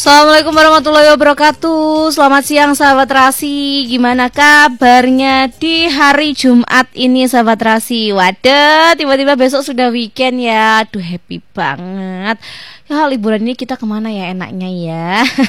Assalamualaikum warahmatullahi wabarakatuh. Selamat siang sahabat Rasi. Gimana kabarnya di hari Jumat ini sahabat Rasi? Waduh, tiba-tiba besok sudah weekend ya. Aduh, happy banget. Ya, liburan ini kita kemana ya enaknya ya?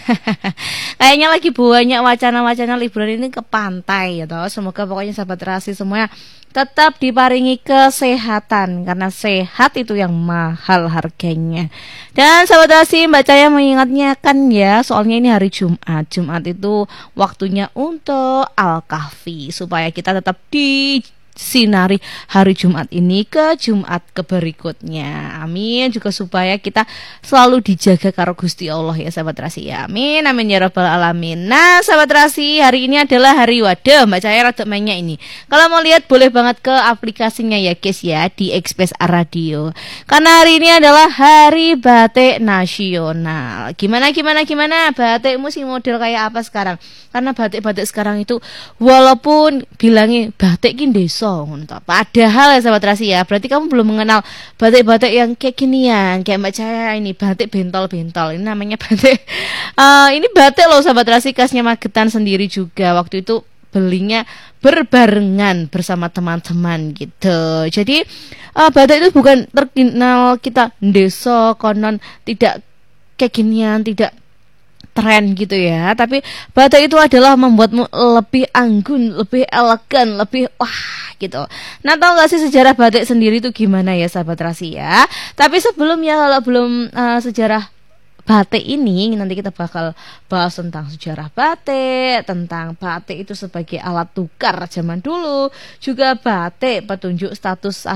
Kayaknya lagi banyak wacana-wacana liburan ini ke pantai ya toh. Semoga pokoknya sahabat Rasi semuanya tetap diparingi kesehatan, karena sehat itu yang mahal harganya. Dan sahabat Rasi, Mbak Caya mengingatnya kan ya, soalnya ini hari Jumat. Jumat itu waktunya untuk Al-Kahfi, supaya kita tetap disinari hari Jumat ini ke Jumat berikutnya. Amin. Juga supaya kita selalu dijaga karo Gusti Allah ya sahabat Rasi ya. Amin. Amin ya rabbal alamin. Nah sahabat Rasi, hari ini adalah hari waduh, Mbak Caya rada mainnya ini. Kalau mau lihat boleh banget ke aplikasinya ya guys ya, di Express Radio. Karena hari ini adalah hari batik nasional. Gimana batikmu sih model kayak apa sekarang? Karena batik-batik sekarang itu walaupun bilangnya batik ki desa, padahal ya sahabat Rasi ya, berarti kamu belum mengenal batik-batik yang kayak ginian, kayak Mbak Caya ini, batik bentol-bentol. Ini namanya batik ini batik loh sahabat Rasi, khasnya Magetan sendiri juga. Waktu itu belinya berbarengan bersama teman-teman gitu. Jadi batik itu bukan terkenal kita desa konon tidak kayak ginian, tidak tren gitu ya, tapi batik itu adalah membuatmu lebih anggun, lebih elegan, lebih wah gitu. Nah, tahu gak sih sejarah batik sendiri itu gimana ya sahabat Rasi ya? Tapi sebelumnya, kalau belum sejarah batik ini, nanti kita bakal bahas tentang sejarah batik, tentang batik itu sebagai alat tukar zaman dulu, juga batik petunjuk status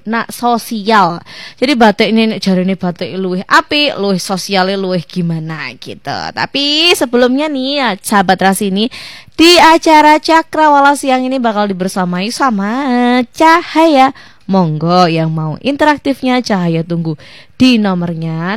sosial. Jadi batik ini jarine batik luwih apik, luwih sosiale luwih gimana gitu. Tapi sebelumnya nih ya, sahabat Rasi, ini di acara Cakrawala siang ini bakal dibersamai sama Cahaya. Monggo yang mau interaktifnya Cahaya tunggu di nomornya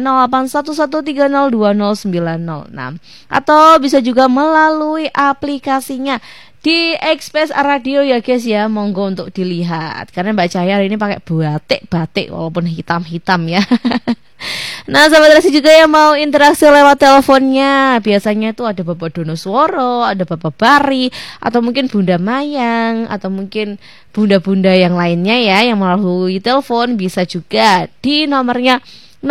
0811302096 atau bisa juga melalui aplikasinya di Express Radio ya guys ya. Monggo untuk dilihat, karena Mbak Cahaya hari ini pakai batik walaupun hitam-hitam ya. Nah sahabat Rasi, juga yang mau interaksi lewat teleponnya, biasanya itu ada Bapak Donosworo, ada Bapak Bari, atau mungkin Bunda Mayang, atau mungkin bunda-bunda yang lainnya ya, yang melalui telepon bisa juga di nomornya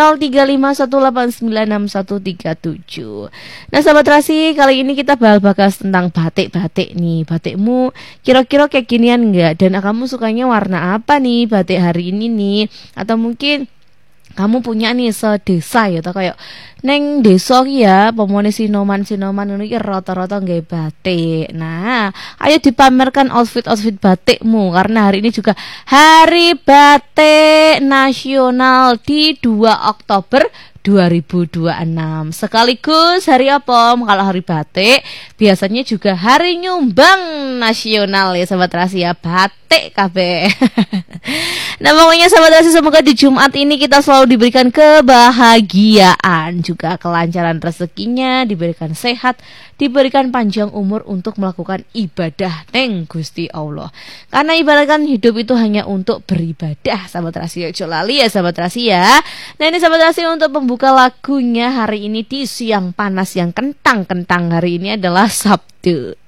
0351896137. Nah sahabat Rasi, kali ini kita bahas tentang batik-batik nih. Batikmu kira-kira kayak ginian enggak? Dan kamu sukanya warna apa nih batik hari ini nih? Atau mungkin kamu punya nih sedesa ya, atau kayak neng desa ya, pemone sinoman ngono iki rata-rata nggawe batik. Nah, ayo dipamerkan outfit batikmu, karena hari ini juga Hari Batik Nasional di 2 Oktober 2026. Sekaligus hari apa? Kalau hari batik biasanya juga hari nyumbang nasional ya sahabat Rasi ya, batik KB. Nah pokoknya sahabat Rasi, semoga di Jumat ini kita selalu diberikan kebahagiaan, juga kelancaran rezekinya, diberikan sehat, diberikan panjang umur untuk melakukan ibadah neng Gusti Allah. Karena ibaratkan hidup itu hanya untuk beribadah sahabat Rasi. Ojo lali ya sahabat Rasi ya. Nah ini sahabat Rasi, untuk buka lagunya hari ini di siang panas yang kentang-kentang hari ini adalah Sabtu.